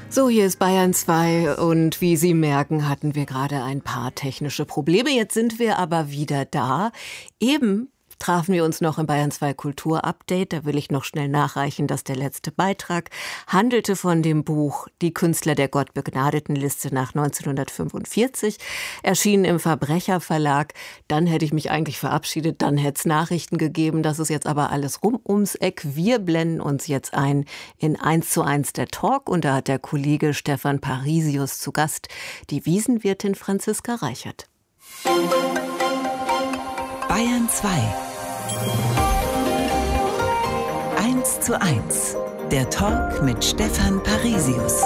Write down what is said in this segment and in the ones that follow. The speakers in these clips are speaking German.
So, hier ist Bayern 2 und wie Sie merken, hatten wir gerade ein paar technische Probleme. Jetzt sind wir aber wieder da. Eben trafen wir uns noch im Bayern 2 Kulturupdate. Da will ich noch schnell nachreichen, dass der letzte Beitrag handelte von dem Buch Die Künstler der Gottbegnadetenliste nach 1945, erschienen im Verbrecherverlag. Dann hätte ich mich eigentlich verabschiedet, dann hätte es Nachrichten gegeben. Das ist jetzt aber alles rum ums Eck. Wir blenden uns jetzt ein in 1:1 der Talk und da hat der Kollege Stefan Parisius zu Gast, die Wiesenwirtin Franziska Reichert. Bayern 2 1:1, der Talk mit Stefan Parisius.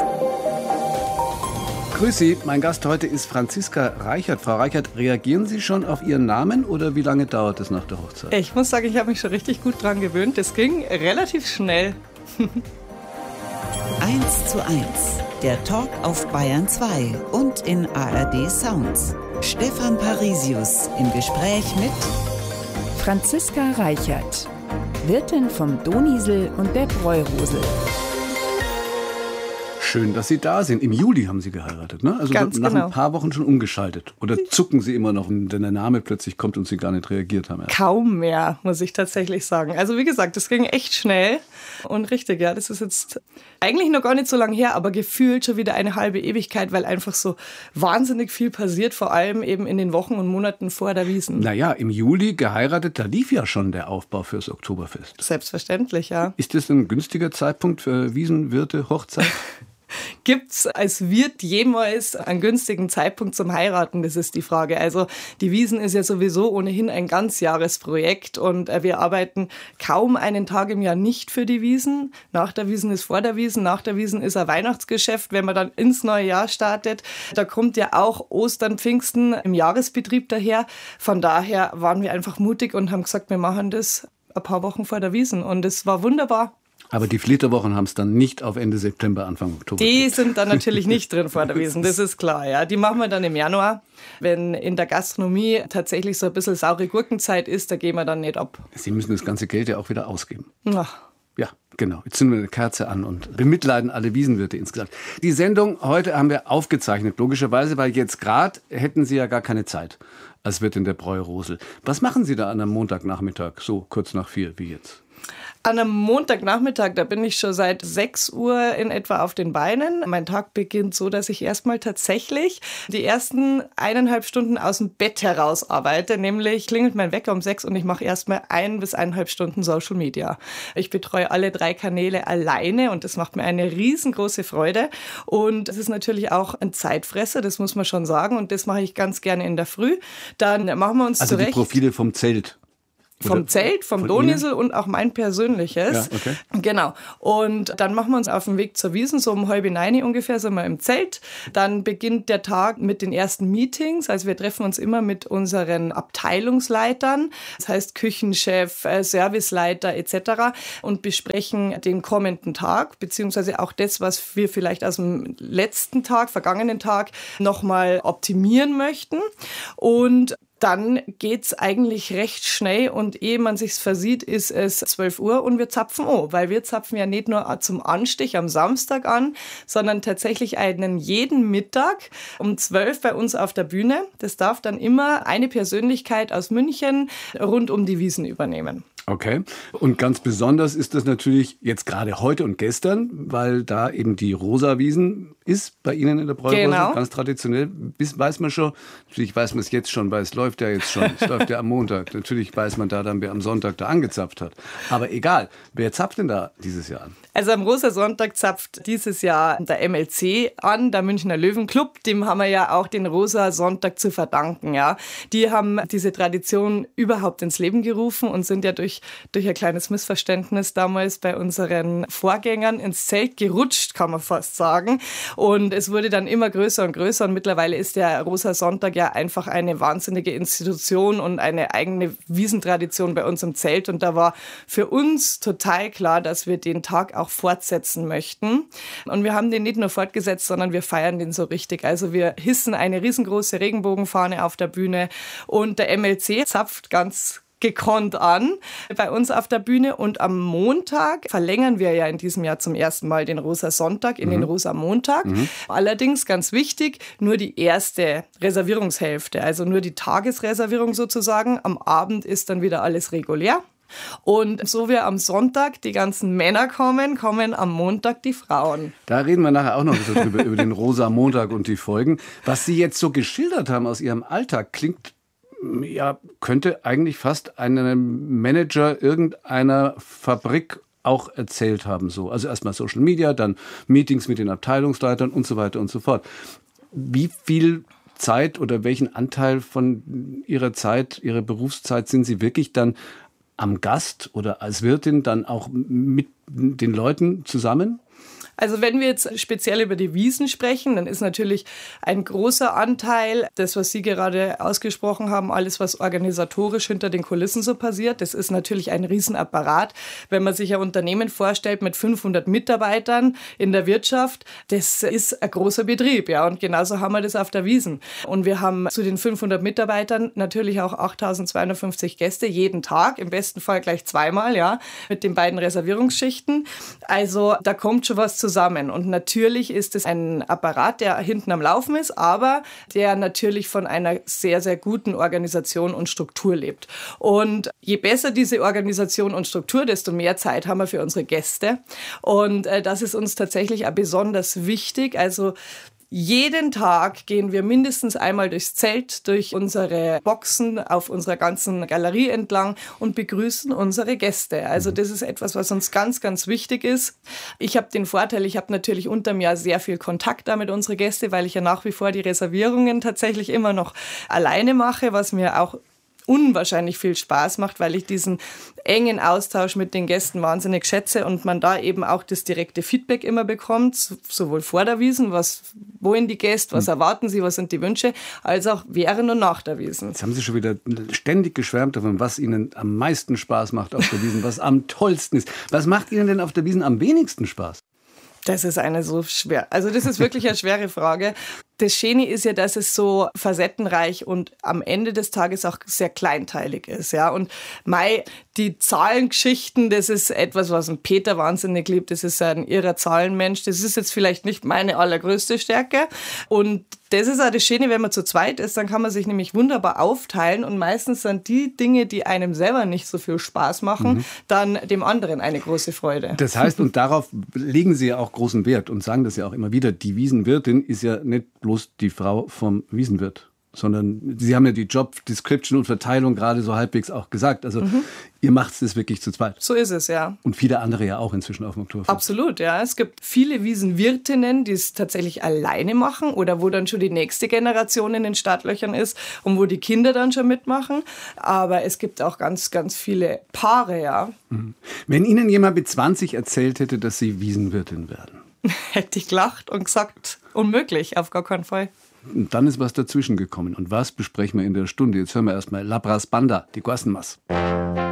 Grüß Sie, mein Gast heute ist Franziska Reichert. Frau Reichert, reagieren Sie schon auf Ihren Namen oder wie lange dauert es nach der Hochzeit? Ich muss sagen, ich habe mich schon richtig gut dran gewöhnt. Das ging relativ schnell. 1:1, der Talk auf Bayern 2 und in ARD Sounds. Stefan Parisius im Gespräch mit Franziska Reichert, Wirtin vom Donisel und der Bräurosel. Schön, dass Sie da sind. Im Juli haben Sie geheiratet, ne? Also Ganz nach genau. ein paar Wochen schon umgeschaltet. Oder zucken Sie immer noch, wenn der Name plötzlich kommt und Sie gar nicht reagiert haben? Kaum mehr, muss ich tatsächlich sagen. Also wie gesagt, das ging echt schnell. Und richtig, ja, das ist jetzt eigentlich noch gar nicht so lange her, aber gefühlt schon wieder eine halbe Ewigkeit, weil einfach so wahnsinnig viel passiert, vor allem eben in den Wochen und Monaten vor der Wiesn. Naja, im Juli geheiratet, da lief ja schon der Aufbau fürs Oktoberfest. Selbstverständlich, ja. Ist das ein günstiger Zeitpunkt für Wiesenwirte, Hochzeit? Gibt's als Wirt jemals einen günstigen Zeitpunkt zum Heiraten? Das ist die Frage. Also die Wiesn ist ja sowieso ohnehin ein Ganzjahresprojekt und wir arbeiten kaum einen Tag im Jahr nicht für die Wiesn. Nach der Wiesn ist vor der Wiesn, nach der Wiesn ist ein Weihnachtsgeschäft, wenn man dann ins neue Jahr startet. Da kommt ja auch Ostern, Pfingsten im Jahresbetrieb daher. Von daher waren wir einfach mutig und haben gesagt, wir machen das ein paar Wochen vor der Wiesn und es war wunderbar. Aber die Flitterwochen haben es dann nicht auf Ende September, Anfang Oktober. Die sind dann natürlich nicht drin vor der Wiesn, das ist klar. Ja. Die machen wir dann im Januar. Wenn in der Gastronomie tatsächlich so ein bisschen saure Gurkenzeit ist, da gehen wir dann nicht ab. Sie müssen das ganze Geld ja auch wieder ausgeben. Ach. Ja, genau. Jetzt zünden wir eine Kerze an und bemitleiden alle Wiesenwirte insgesamt. Die Sendung heute haben wir aufgezeichnet, logischerweise, weil jetzt gerade hätten Sie ja gar keine Zeit als Wirtin der Bräurosel. Was machen Sie da an einem Montagnachmittag, so kurz nach 4 wie jetzt? An einem Montagnachmittag, da bin ich schon seit 6 Uhr in etwa auf den Beinen. Mein Tag beginnt so, dass ich erstmal tatsächlich die ersten 1,5 Stunden aus dem Bett heraus arbeite. Nämlich klingelt mein Wecker um 6 und ich mache erstmal 1 bis 1,5 Stunden Social Media. Ich betreue alle 3 Kanäle alleine und das macht mir eine riesengroße Freude. Und es ist natürlich auch ein Zeitfresser, das muss man schon sagen. Und das mache ich ganz gerne in der Früh. Dann machen wir uns Also zurecht. die Profile vom Zelt. Vom Zelt, vom Donisel und auch mein persönliches. Ja, okay. Genau. Und dann machen wir uns auf den Weg zur Wiesn, so um 8:30 ungefähr sind wir im Zelt. Dann beginnt der Tag mit den ersten Meetings. Also wir treffen uns immer mit unseren Abteilungsleitern, das heißt Küchenchef, Serviceleiter etc. und besprechen den kommenden Tag, beziehungsweise auch das, was wir vielleicht aus dem letzten Tag, vergangenen Tag nochmal optimieren möchten. Und dann geht's eigentlich recht schnell und ehe man sich's versieht, ist es 12 Uhr und wir zapfen an. Weil wir zapfen ja nicht nur zum Anstich am Samstag an, sondern tatsächlich einen jeden Mittag um 12 bei uns auf der Bühne. Das darf dann immer eine Persönlichkeit aus München rund um die Wiesn übernehmen. Okay. Und ganz besonders ist das natürlich jetzt gerade heute und gestern, weil da eben die Rosa-Wiesn ist bei Ihnen in der Bräurosel, Genau. Ganz traditionell. Weiß man schon, natürlich weiß man es jetzt schon, weil es läuft ja jetzt schon, es läuft ja am Montag. Natürlich weiß man da dann, wer am Sonntag da angezapft hat. Aber egal, wer zapft denn da dieses Jahr an? Also am Rosa-Sonntag zapft dieses Jahr der MLC an, der Münchner Löwenclub. Dem haben wir ja auch den Rosa-Sonntag zu verdanken. Ja. Die haben diese Tradition überhaupt ins Leben gerufen und sind ja durch ein kleines Missverständnis damals bei unseren Vorgängern ins Zelt gerutscht, kann man fast sagen. Und es wurde dann immer größer und größer und mittlerweile ist der Rosa-Sonntag ja einfach eine wahnsinnige Institution und eine eigene Wiesentradition bei uns im Zelt. Und da war für uns total klar, dass wir den Tag auch fortsetzen möchten. Und wir haben den nicht nur fortgesetzt, sondern wir feiern den so richtig. Also wir hissen eine riesengroße Regenbogenfahne auf der Bühne und der MLC zapft ganz gekonnt an bei uns auf der Bühne. Und am Montag verlängern wir ja in diesem Jahr zum ersten Mal den Rosa-Sonntag in den Rosa-Montag. Allerdings, ganz wichtig, nur die erste Reservierungshälfte, also nur die Tagesreservierung sozusagen. Am Abend ist dann wieder alles regulär. Und so wie am Sonntag die ganzen Männer kommen am Montag die Frauen. Da reden wir nachher auch noch ein bisschen drüber, über den Rosa-Montag und die Folgen. Was Sie jetzt so geschildert haben aus Ihrem Alltag, klingt, ja, könnte eigentlich fast einem Manager irgendeiner Fabrik auch erzählt haben. So. Also erstmal Social Media, dann Meetings mit den Abteilungsleitern und so weiter und so fort. Wie viel Zeit oder welchen Anteil von Ihrer Zeit, Ihrer Berufszeit sind Sie wirklich dann am Gast oder als Wirtin dann auch mit den Leuten zusammen? Also wenn wir jetzt speziell über die Wiesn sprechen, dann ist natürlich ein großer Anteil, das, was Sie gerade ausgesprochen haben, alles, was organisatorisch hinter den Kulissen so passiert, das ist natürlich ein Riesenapparat. Wenn man sich ein Unternehmen vorstellt mit 500 Mitarbeitern in der Wirtschaft, das ist ein großer Betrieb, ja, und genauso haben wir das auf der Wiesn. Und wir haben zu den 500 Mitarbeitern natürlich auch 8.250 Gäste jeden Tag, im besten Fall gleich zweimal, ja, mit den beiden Reservierungsschichten. Also da kommt schon was zusammen. Und natürlich ist es ein Apparat, der hinten am Laufen ist, aber der natürlich von einer sehr, sehr guten Organisation und Struktur lebt. Und je besser diese Organisation und Struktur, desto mehr Zeit haben wir für unsere Gäste. Und das ist uns tatsächlich auch besonders wichtig. Also jeden Tag gehen wir mindestens einmal durchs Zelt, durch unsere Boxen auf unserer ganzen Galerie entlang und begrüßen unsere Gäste. Also das ist etwas, was uns ganz, ganz wichtig ist. Ich habe den Vorteil, ich habe natürlich unterm Jahr sehr viel Kontakt da mit unseren Gästen, weil ich ja nach wie vor die Reservierungen tatsächlich immer noch alleine mache, was mir auch unwahrscheinlich viel Spaß macht, weil ich diesen engen Austausch mit den Gästen wahnsinnig schätze und man da eben auch das direkte Feedback immer bekommt, sowohl vor der Wiesn, was wollen die Gäste, was erwarten sie, was sind die Wünsche, als auch während und nach der Wiesn. Jetzt haben Sie schon wieder ständig geschwärmt davon, was Ihnen am meisten Spaß macht auf der Wiesn, was am tollsten ist. Was macht Ihnen denn auf der Wiesn am wenigsten Spaß? Das ist das ist wirklich eine schwere Frage. Das Schöne ist ja, dass es so facettenreich und am Ende des Tages auch sehr kleinteilig ist, ja. Und die Zahlengeschichten, das ist etwas, was ein Peter wahnsinnig liebt. Das ist ein irrer Zahlenmensch. Das ist jetzt vielleicht nicht meine allergrößte Stärke. Und das ist auch das Schöne, wenn man zu zweit ist, dann kann man sich nämlich wunderbar aufteilen und meistens sind die Dinge, die einem selber nicht so viel Spaß machen, dann dem anderen eine große Freude. Das heißt, und darauf legen Sie ja auch großen Wert und sagen das ja auch immer wieder, die Wiesenwirtin ist ja nicht bloß die Frau vom Wiesenwirt, sondern Sie haben ja die Job Description und Verteilung gerade so halbwegs auch gesagt. Also ihr macht es wirklich zu zweit. So ist es, ja. Und viele andere ja auch inzwischen auf dem Oktoberfest. Absolut, ja. Es gibt viele Wiesenwirtinnen, die es tatsächlich alleine machen oder wo dann schon die nächste Generation in den Startlöchern ist und wo die Kinder dann schon mitmachen. Aber es gibt auch ganz, ganz viele Paare, ja. Wenn Ihnen jemand mit 20 erzählt hätte, dass Sie Wiesenwirtin werden, hätte ich gelacht und gesagt, unmöglich, auf gar keinen Fall. Und dann ist was dazwischen gekommen. Und was besprechen wir in der Stunde? Jetzt hören wir erstmal Labras Banda, die Guassenmas.